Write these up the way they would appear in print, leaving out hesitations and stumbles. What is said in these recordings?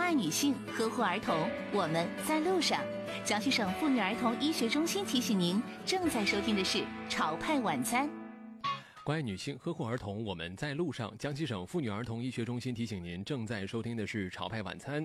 爱女性，呵护儿童，我们在路上。江西省妇女儿童医学中心提醒您，正在收听的是潮派晚餐。 关爱女性，呵护儿童，我们在路上。江西省妇女儿童医学中心提醒您，正在收听的是潮派晚餐。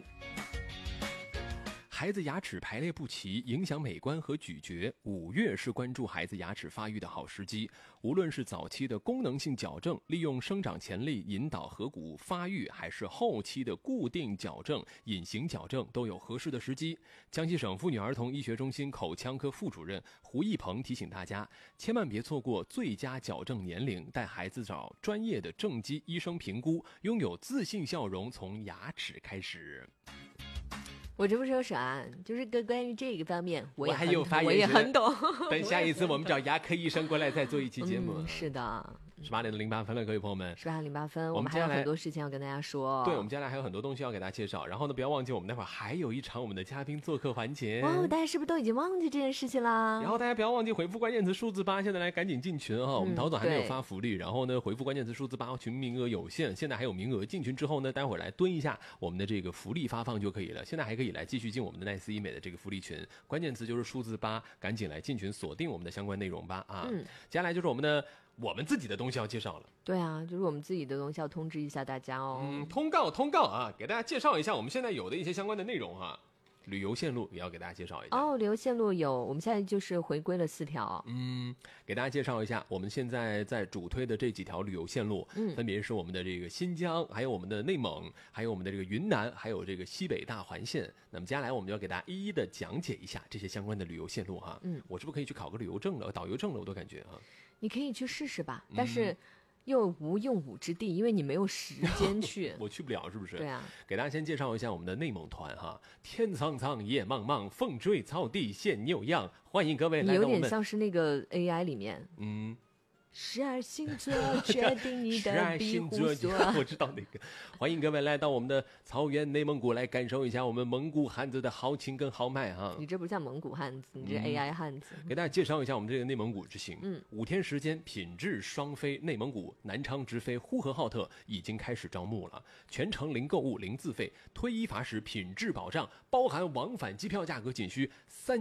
孩子牙齿排列不齐，影响美观和咀嚼。5月是关注孩子牙齿发育的好时机。无论是早期的功能性矫正，利用生长潜力引导颌骨发育，还是后期的固定矫正、隐形矫正，都有合适的时机。江西省妇女儿童医学中心口腔科副主任胡一鹏提醒大家，千万别错过最佳矫正年龄，带孩子找专业的正畸医生评估，拥有自信笑容从牙齿开始。 我这不说啥，就是关于这个方面，我也很懂。 等下一次我们找牙科医生过来再做一期节目。 是的 ，18点08分了，各位朋友们。 18点08分，我们还有很多事情要跟大家说。 对，我们接下来还有很多东西要给大家介绍。然后呢，不要忘记我们待会儿还有一场我们的嘉宾做客环节。 哇，大家是不是都已经忘记这件事情啦？ 然后大家不要忘记回复关键词数字8，现在来赶紧进群啊！我们陶总还没有发福利。然后呢，回复关键词数字8，群名额有限，现在还有名额。进群之后呢，待会儿来蹲一下我们的这个福利发放就可以了。现在还可以来继续进我们的奈斯医美的这个福利群，关键词就是数字8，赶紧来进群锁定我们的相关内容吧啊！接下来就是我们自己的东西要介绍了。 对啊，就是我们自己的东西要通知一下大家哦。 通告啊，给大家介绍一下我们现在有的一些相关的内容哈。旅游线路也要给大家介绍一下哦。旅游线路有，我们现在就是回归了4条。 给大家介绍一下，我们现在在主推的这几条旅游线路，分别是我们的这个新疆，还有我们的内蒙，还有我们的这个云南，还有这个西北大环线。那么接下来我们就要给大家一一的讲解一下这些相关的旅游线路哈。我是不是可以去考个旅游证了、导游证了？我都感觉啊。 你可以去试试吧，但是又无用武之地，因为你没有时间去。 我去不了是不是？ 对啊。 给大家先介绍一下我们的内蒙团哈，天苍苍野茫茫，风吹草低见牛羊，欢迎各位来到我们。 有点像是那个 AI 里面。12星座决定你的庇护所。 我知道那个。欢迎各位来到我们的草原内蒙古，来感受一下我们蒙古汉子的豪情跟豪迈哈。 你这不像蒙古汉子，你这 AI 汉子。 给大家介绍一下我们这个内蒙古之行。5天时间，品质双飞内蒙古南昌直飞呼和浩特已经开始招募了，全程零购物零自费，推一罚十，品质保障，包含往返机票价格仅需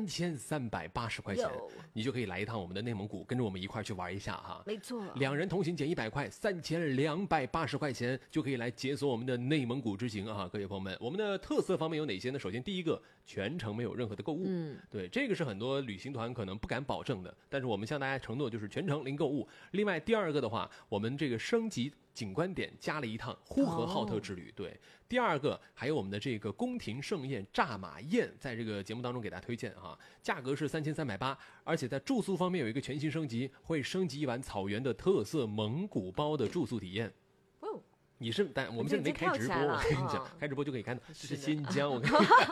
3380块钱，你就可以来一趟我们的内蒙古，跟着我们一块去玩一下哈。 没错 ，2人同行减100块，3280块钱就可以来解锁我们的内蒙古之行啊！各位朋友们，我们的特色方面有哪些呢？首先，第一个，全程没有任何的购物，对，这个是很多旅行团可能不敢保证的，但是我们向大家承诺就是全程零购物。另外，第二个的话，我们这个升级景观点加了一趟呼和浩特之旅，对。第二个还有我们的这个宫廷盛宴炸马宴，在这个节目当中给大家推荐哈，价格是3380，而且在住宿方面有一个全新升级，会升级一晚草原的特色蒙古包的住宿体验。但我们现在没开直播，我跟你讲，开直播就可以看到这是新疆，我跟你讲。